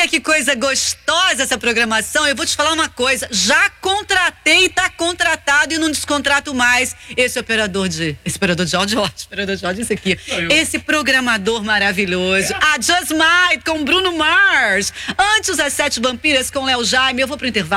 Olha que coisa gostosa essa programação. Eu vou te falar uma coisa. Já contratei, tá contratado e não descontrato mais esse operador de áudio, esse aqui. Esse programador maravilhoso. A Just Might com Bruno Mars. Antes, as 7 Vampiras com Léo Jaime. Eu vou pro intervalo.